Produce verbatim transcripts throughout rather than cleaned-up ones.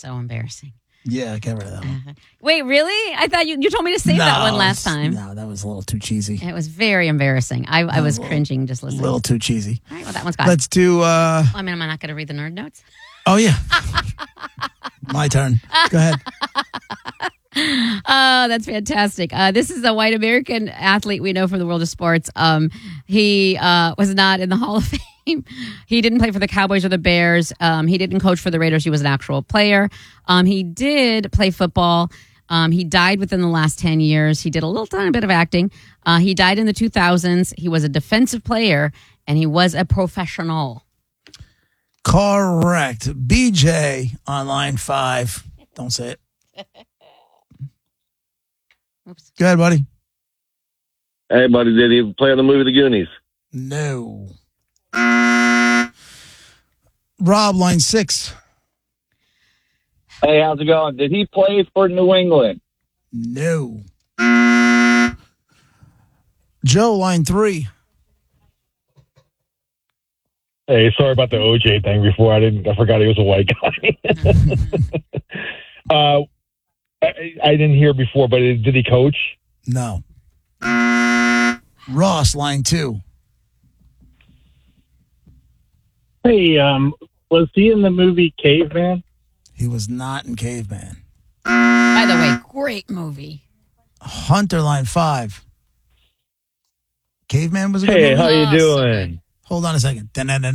So embarrassing. Yeah, get rid of that one. Uh, wait, really? I thought you you told me to save no, that one last time. No, that was a little too cheesy. It was very embarrassing. I, I was little, cringing just listening. A little too cheesy. All right, well, that one's gone. Let's do... Uh, well, I mean, am I not going to read the nerd notes? Oh, yeah. My turn. Go ahead. Oh, that's fantastic. Uh, this is a white American athlete we know from the world of sports. Um, he uh, was not in the Hall of Fame. He didn't play for the Cowboys or the Bears. Um, he didn't coach for the Raiders. He was an actual player. Um, he did play football. Um, he died within the last ten years. He did a little tiny bit of acting. Uh, he died in the two thousands. He was a defensive player, and he was a professional. Correct. B J on line five. Don't say it. Oops. Go ahead, buddy. Hey, buddy, did he play in the movie The Goonies? No. Rob, line six. Hey, how's it going? Did he play for New England? No. Joe, line three. Hey, sorry about the O J thing before. I didn't. I forgot he was a white guy. uh, I, I didn't hear before, but did he coach? No. Ross, line two. Hey, um, was he in the movie Caveman? He was not in Caveman. By the way, great movie. Hunter, line five. Caveman was a good Hey, movie? how you Oh, so doing? Hold on a second. Na, na, na,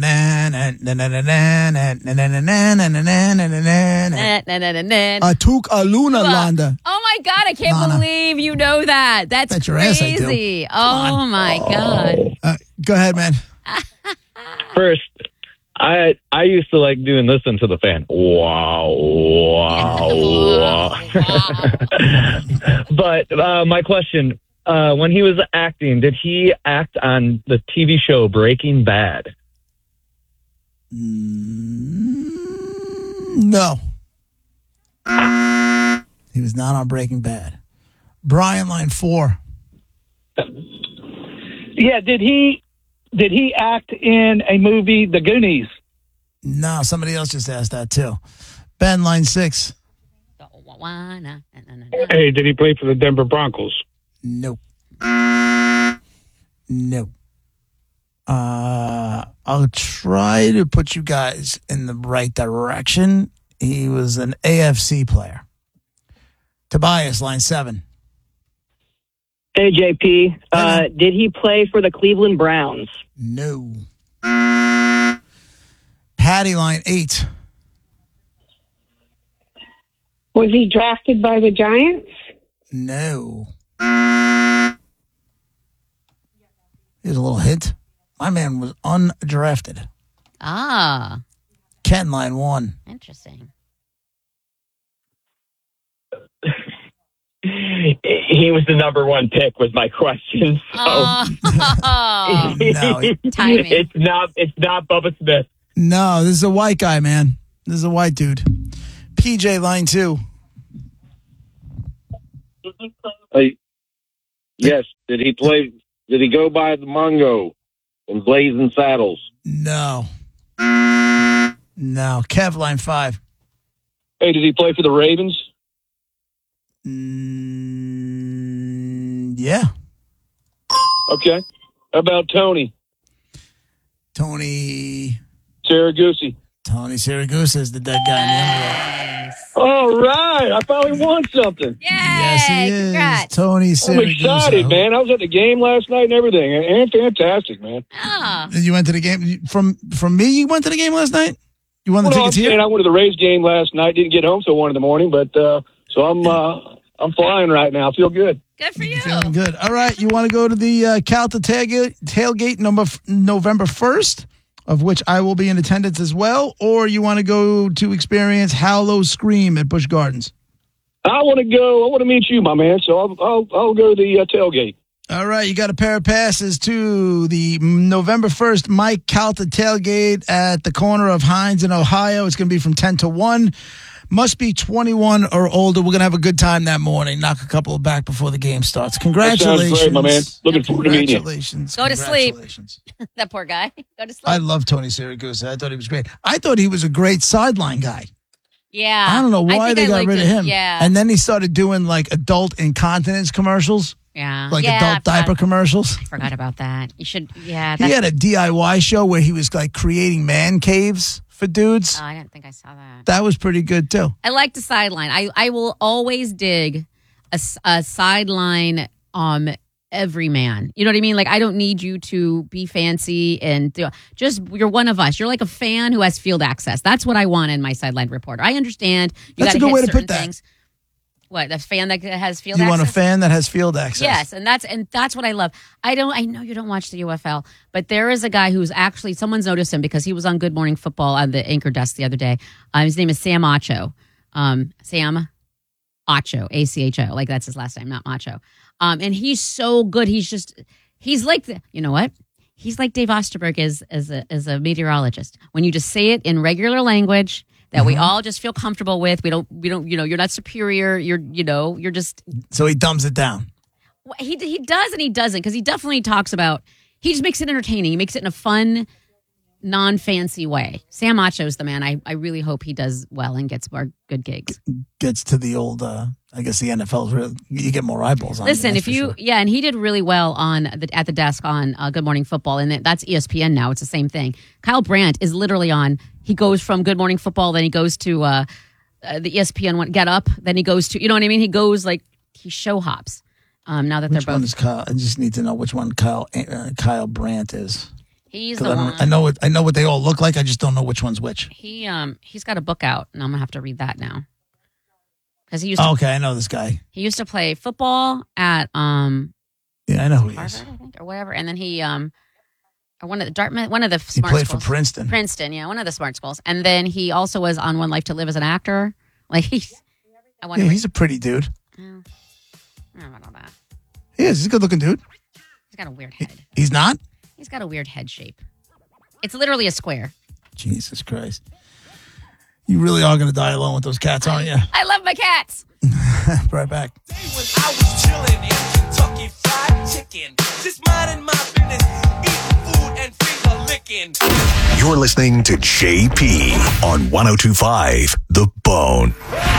na. Atuk Aluna Landa. Oh my God, I can't Lana. believe you know that. That's Bet your ass I do. crazy. Oh my God. Uh, go ahead, man. First, I I used to like doing this into the fan. Wow, wow, wow. But uh, my question, uh, when he was acting, did he act on the T V show Breaking Bad? Mm, no. He was not on Breaking Bad. Brian, line four. Yeah, did he did he act in a movie, The Goonies? No, somebody else just asked that too. Ben, line six. Hey, did he play for the Denver Broncos? Nope. Nope. Uh, I'll try to put you guys in the right direction. He was an A F C player. Tobias, line seven. Hey, J P. Uh, did he play for the Cleveland Browns? No. Patty, line eight. Was he drafted by the Giants? No. Here's a little hint. My man was undrafted. Ah, Ken, line one. interesting. He was the number one pick was my question. So Oh, No, timing. it's not it's not Bubba Smith. no, this is a white guy, man. This is a white dude. P J, line two. Hey, yes. Did he play? Did he go by the Mungo in Blazing Saddles? No. No. Kev, line five. Hey, did he play for the Ravens? Mm, yeah. Okay. How about Tony? Tony. Saragusi. Tony Siragusa is the dead guy in the envelope. All right. I finally won something. Yay! Yes, he is. Congrats. Tony I'm Siragusa. excited, man. I was at the game last night and everything. And fantastic, man. Ah, You went to the game from from me. You went to the game last night. You won the Well, I'm tickets saying here. I went to the Rays game last night. Didn't get home till one in the morning, but uh, so I'm uh, I'm flying right now. I feel good. good for you. Feeling good. All right, you want to go to the uh, Calta tailgate, tailgate number November first, of which I will be in attendance as well, or you want to go to experience Hallow Scream at Busch Gardens? I want to go. I want to meet you, my man. So I'll I'll, I'll go to the uh, tailgate. All right, you got a pair of passes to the November first Mike Calta tailgate at the corner of Hines and Ohio. It's going to be from ten to one. Must be twenty-one or older. We're going to have a good time that morning. Knock a couple back before the game starts. Congratulations. That sounds great, my man. Looking forward to meeting you. Congratulations. Go to sleep. Congratulations. That poor guy. Go to sleep. I love Tony Siragusa. I thought he was great. I thought he was a great sideline guy. Yeah. I don't know I why think they I got liked rid of it. him. Yeah. And then he started doing like adult incontinence commercials, yeah. like yeah, adult I forgot- diaper commercials. I forgot about that. You should, yeah. He That's, had a D I Y show where he was like creating man caves for dudes. oh, I didn't think I saw that. That was pretty good too. I like the sideline. I, I will always dig a, s- a sideline um every man. You know what I mean? Like, I don't need you to be fancy and do, just you're one of us. You're like a fan who has field access. That's what I want in my sideline reporter. I understand you That's got a good hit way to certain put that. things. What, a fan that has field You access? want a fan that has field access. Yes, and that's and that's what I love. I don't. I know you don't watch the U F L, but there is a guy who's actually someone's noticed him because he was on Good Morning Football on the anchor desk the other day. Uh, his name is Sam Acho. Um, Sam Acho, A C H O. Like that's his last name, not Macho. Um, and he's so good. He's just he's like the. You know what? He's like Dave Osterberg is as a as a meteorologist. When you just say it in regular language that we all just feel comfortable with. We don't, we don't, you know, you're not superior. You're, you know, you're just. So he dumbs it down. He he does and he doesn't because he definitely talks about. He just makes it entertaining. He makes it in a fun, non-fancy way. Sam Acho's the man. I, I really hope he does well and gets more good gigs. Gets to the old. Uh, I guess the N F L's really. You get more eyeballs on. Listen, it, if you, sure. yeah, and he did really well on the, at the desk on uh, Good Morning Football, and that's E S P N now. It's the same thing. Kyle Brandt is literally on. He goes from Good Morning Football, then he goes to uh, uh, the E S P N one, Get Up, then he goes to, you know what I mean? He goes like, he show hops. Um, now that which they're one both. Is Kyle? I just need to know which one Kyle uh, Kyle Brandt is. He's the I, one. I know what I know what they all look like. I just don't know which one's which. He um he's got a book out, and I'm gonna have to read that now. Because he used to, oh, okay, I know this guy. He used to play football at um. Yeah, I know who he Harvard, is. I think, or whatever, and then he um. Or one of the Dartmouth, one of the He smart played schools. for Princeton. Princeton, yeah, one of the smart schools. And then he also was on One Life to Live as an actor. Like he's, I wonder. Yeah, he's a pretty dude. Oh, I don't know that. He is. He's a good-looking dude. He's got a weird head. He, he's not? He's got a weird head shape. It's literally a square. Jesus Christ. You really are going to die alone with those cats, aren't you? I love my cats. Right back. When I was chilling in Kentucky Fried Chicken, just minding my business, eating food and finger licking. You're listening to J P on one oh two point five The Bone.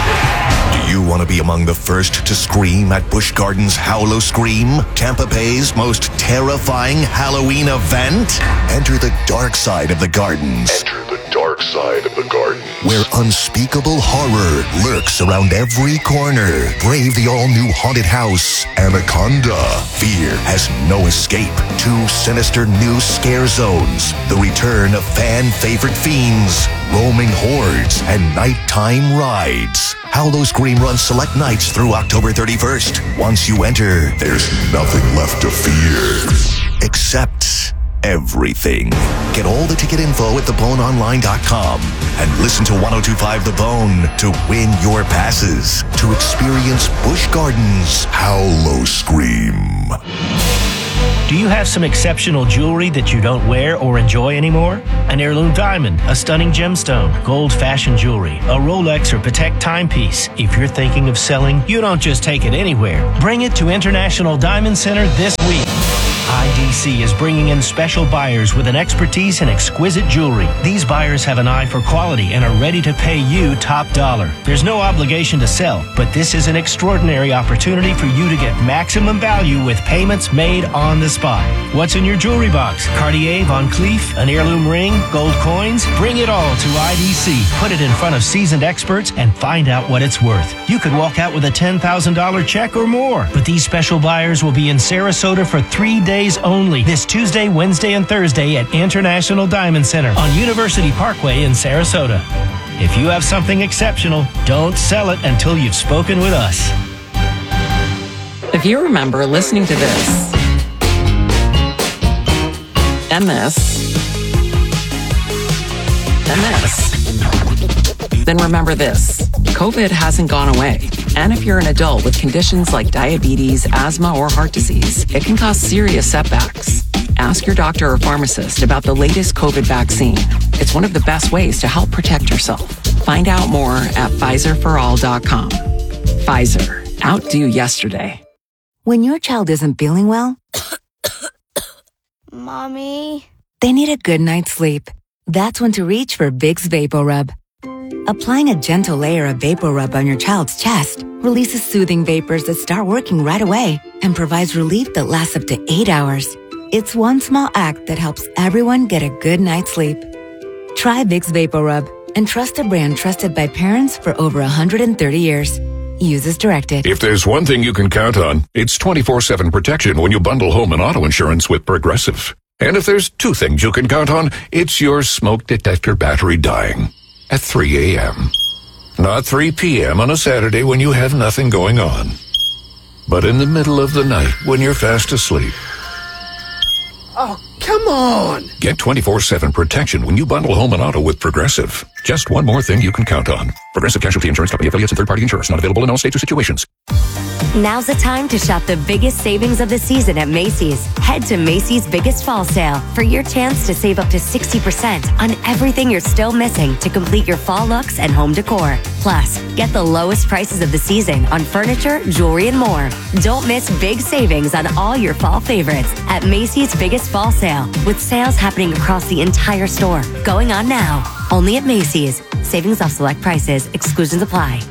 Do you want to be among the first to scream at Busch Gardens Howlo Scream, Tampa Bay's most terrifying Halloween event? Enter the dark side of the gardens. Enter the dark side of the garden, where unspeakable horror lurks around every corner. Brave the all-new haunted house, Anaconda. Fear has no escape. Two sinister new scare zones. The return of fan-favorite fiends, roaming hordes, and nighttime rides. Howlo Scream runs select nights through October thirty-first. Once you enter, there's nothing left to fear. Except everything. Get all the ticket info at the bone online dot com and listen to one oh two point five The Bone to win your passes to experience Busch Gardens Howlo Scream. Do you have some exceptional jewelry that you don't wear or enjoy anymore? An heirloom diamond, a stunning gemstone, gold fashion jewelry, a Rolex or Patek timepiece. If you're thinking of selling, you don't just take it anywhere. Bring it to International Diamond Center this week. I D C is bringing in special buyers with an expertise in exquisite jewelry. These buyers have an eye for quality and are ready to pay you top dollar. There's no obligation to sell, but this is an extraordinary opportunity for you to get maximum value with payments made on the spot. What's in your jewelry box? Cartier, Van Cleef, an heirloom ring, gold coins? Bring it all to I D C. Put it in front of seasoned experts and find out what it's worth. You could walk out with a ten thousand dollars check or more, but these special buyers will be in Sarasota for three days only this Tuesday, Wednesday, and Thursday at International Diamond Center on University Parkway in Sarasota. If you have something exceptional, don't sell it until you've spoken with us. If you remember listening to this and this and this, then remember this. COVID hasn't gone away. And if you're an adult with conditions like diabetes, asthma, or heart disease, it can cause serious setbacks. Ask your doctor or pharmacist about the latest COVID vaccine. It's one of the best ways to help protect yourself. Find out more at Pfizer for all dot com. Pfizer. Outdo yesterday. When your child isn't feeling well, Mommy, they need a good night's sleep. That's when to reach for Vicks VapoRub. Applying a gentle layer of Vapor Rub on your child's chest releases soothing vapors that start working right away and provides relief that lasts up to eight hours. It's one small act that helps everyone get a good night's sleep. Try Vicks Vapor Rub and trust a brand trusted by parents for over one hundred thirty years. Use as directed. If there's one thing you can count on, it's twenty-four seven protection when you bundle home and auto insurance with Progressive. And if there's two things you can count on, it's your smoke detector battery dying at three a.m. Not three p.m. on a Saturday when you have nothing going on, but in the middle of the night when you're fast asleep. Oh, come on! Get twenty-four seven protection when you bundle home and auto with Progressive. Just one more thing you can count on. Progressive Casualty Insurance Company affiliates and third-party insurers. Not available in all states or situations. Now's the time to shop the biggest savings of the season at Macy's. Head to Macy's Biggest Fall Sale for your chance to save up to sixty percent on everything you're still missing to complete your fall looks and home decor. Plus, get the lowest prices of the season on furniture, jewelry, and more. Don't miss big savings on all your fall favorites at Macy's Biggest Fall Sale, with sales happening across the entire store. Going on now. Only at Macy's. Savings off select prices. Exclusions apply.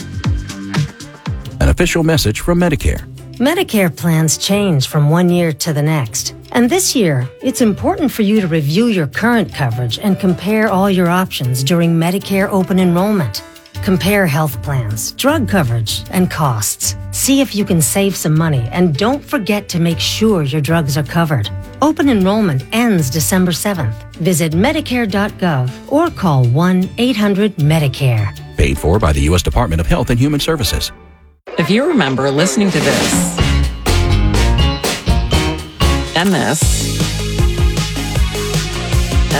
An official message from Medicare. Medicare plans change from one year to the next. And this year, it's important for you to review your current coverage and compare all your options during Medicare open enrollment. Compare health plans, drug coverage, and costs. See if you can save some money, and don't forget to make sure your drugs are covered. Open enrollment ends December seventh. Visit Medicare dot gov or call one eight hundred Medicare. Paid for by the U S Department of Health and Human Services. If you remember listening to this, and this, and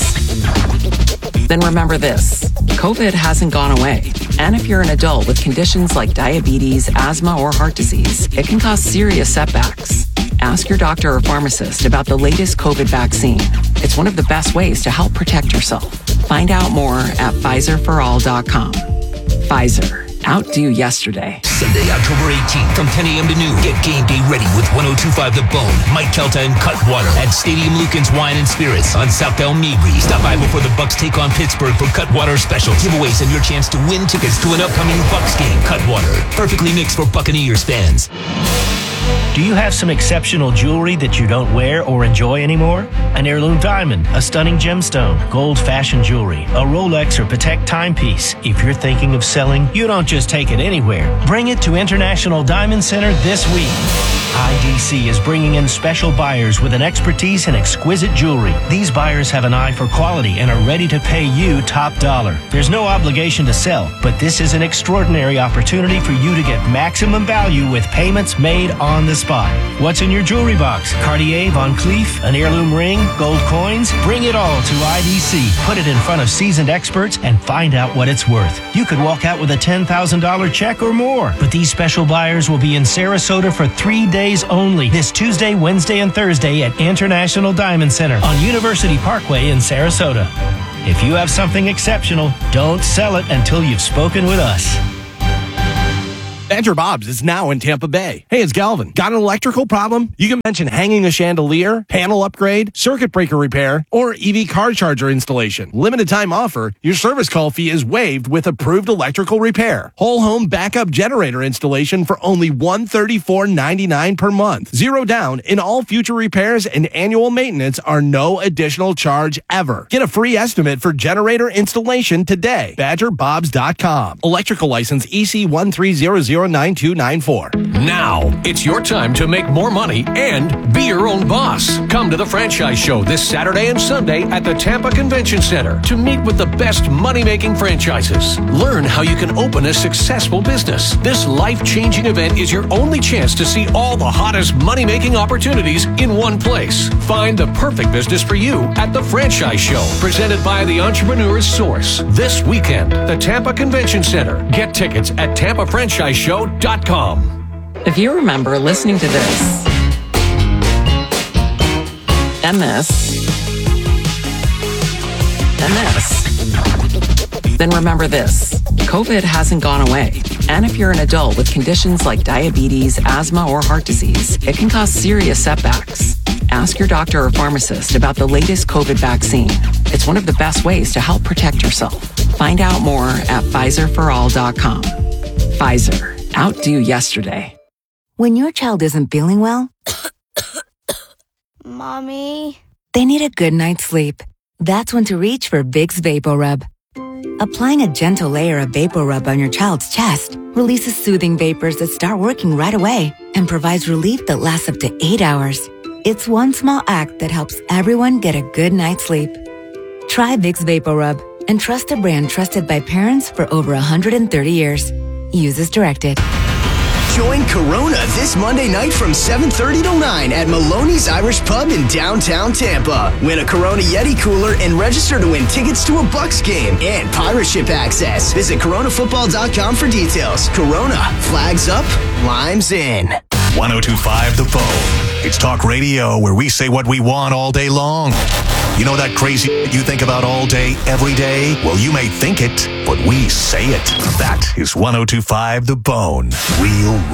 this, then remember this. COVID hasn't gone away. And if you're an adult with conditions like diabetes, asthma, or heart disease, it can cause serious setbacks. Ask your doctor or pharmacist about the latest COVID vaccine. It's one of the best ways to help protect yourself. Find out more at Pfizer for all dot com. Pfizer. Outdo yesterday. Sunday, October eighteenth, from ten a.m. to noon. Get game day ready with one oh two point five The Bone, Mike Kelta, and Cutwater at Stadium Lucan's Wine and Spirits on South El Mabry. Stop by before the Bucks take on Pittsburgh for Cutwater special giveaways and your chance to win tickets to an upcoming Bucks game. Cutwater, perfectly mixed for Buccaneers fans. Do you have some exceptional jewelry that you don't wear or enjoy anymore? An heirloom diamond, a stunning gemstone, gold fashion jewelry, a Rolex or Patek timepiece. If you're thinking of selling, you don't just take it anywhere. Bring it to International Diamond Center this week. I D C is bringing in special buyers with an expertise in exquisite jewelry. These buyers have an eye for quality and are ready to pay you top dollar. There's no obligation to sell, but this is an extraordinary opportunity for you to get maximum value with payments made on the spot. What's in your jewelry box? Cartier, Van Cleef, an heirloom ring, gold coins? Bring it all to I D C. Put it in front of seasoned experts and find out what it's worth. You could walk out with a ten thousand dollars check or more. But these special buyers will be in Sarasota for three days only, this Tuesday, Wednesday, and Thursday at International Diamond Center on University Parkway in Sarasota. If you have something exceptional, don't sell it until you've spoken with us. Badger Bob's is now in Tampa Bay. Hey, it's Galvin. Got an electrical problem? You can mention hanging a chandelier, panel upgrade, circuit breaker repair, or E V car charger installation. Limited time offer. Your service call fee is waived with approved electrical repair. Whole home backup generator installation for only one hundred thirty-four ninety-nine per month. Zero down, and all future repairs and annual maintenance are no additional charge ever. Get a free estimate for generator installation today. Badger Bobs dot com. Electrical license E C one three zero zero nine two nine four. Now, it's your time to make more money and be your own boss. Come to the Franchise Show this Saturday and Sunday at the Tampa Convention Center to meet with the best money-making franchises. Learn how you can open a successful business. This life-changing event is your only chance to see all the hottest money-making opportunities in one place. Find the perfect business for you at the Franchise Show, presented by the Entrepreneur's Source. This weekend, the Tampa Convention Center. Get tickets at tampa franchise show dot com. If you remember listening to this, and this, and this, then remember this. COVID hasn't gone away. And if you're an adult with conditions like diabetes, asthma, or heart disease, it can cause serious setbacks. Ask your doctor or pharmacist about the latest COVID vaccine. It's one of the best ways to help protect yourself. Find out more at Pfizer for all dot com. Pfizer. Outdo yesterday. When your child isn't feeling well, Mommy? they need a good night's sleep. That's when to reach for Vicks VapoRub. Applying a gentle layer of VapoRub on your child's chest releases soothing vapors that start working right away and provides relief that lasts up to eight hours. It's one small act that helps everyone get a good night's sleep. Try Vicks VapoRub and trust a brand trusted by parents for over one hundred thirty years. Use as directed. Join Corona this Monday night from seven thirty to nine at Maloney's Irish Pub in downtown Tampa. Win a Corona Yeti cooler and register to win tickets to a Bucks game and pirate ship access. Visit corona football dot com for details. Corona, flags up, limes in. one oh two point five The Bone. It's talk radio where we say what we want all day long. You know that crazy you think about all day, every day? Well, you may think it, but we say it. That is one oh two point five The Bone. Real